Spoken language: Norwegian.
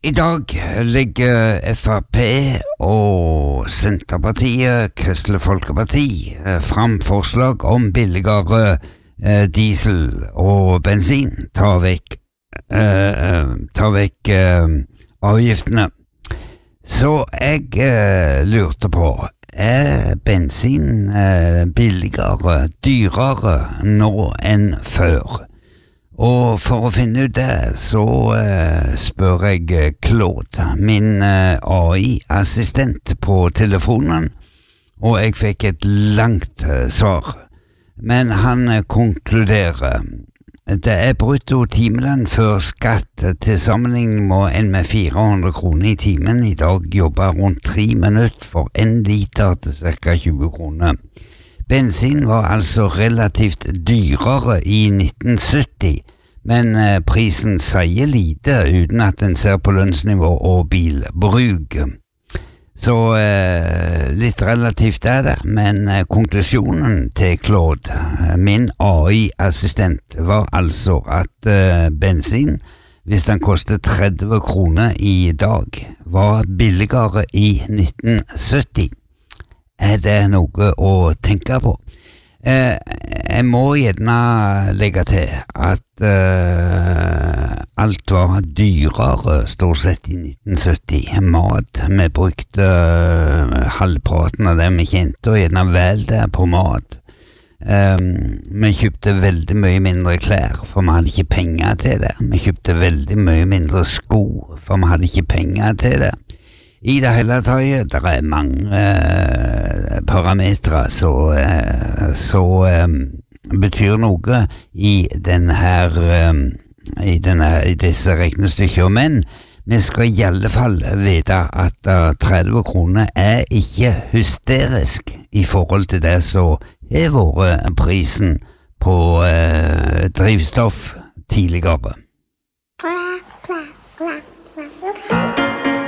I dag legger FrP og Senterpartiet, Kristelig Folkeparti, fram forslag om billigere diesel og bensin, tar vekk avgiftene. Så jeg lurte på, bensin billigere, dyrere nå enn før? Og for å finne ut det, så spør jeg Claude, min AI-assistent på telefonen, og jeg fikk et langt svar. Men han konkluderer. Det brutto timelønn før skatt. Til sammenligning må en med 400 kroner i timen i dag jobbe rundt 3 minutter for 1 liter til ca. 20 kroner. Bensin var altså relativt dyrere i 1970, men prisen sier lite uten at en ser på lønnsnivå og bilbruk. Så litt relativt det, men konklusjonen til Claude, min AI-assistent, var altså at bensin, hvis den kostet 30 kroner i dag, var billigere i 1970. Det noe å tenke på? Jeg må gjerne legge til at alt var dyrere stort sett i 1970. Mat, vi brukte halvparten av det vi kjente, og gjerne vel det på mat. Vi kjøpte veldig mye mindre klær, for vi hadde ikke penger til det. Vi kjøpte veldig mye mindre sko, for vi hadde ikke penger til det. I det hele taget, det mange parametre så betyr noe i disse regnestykker, men vi skal i alle fall vite at 30 kroner ikke hysterisk i forhold til det som har vært prisen på drivstoff tidligere. Clap, clap, clap.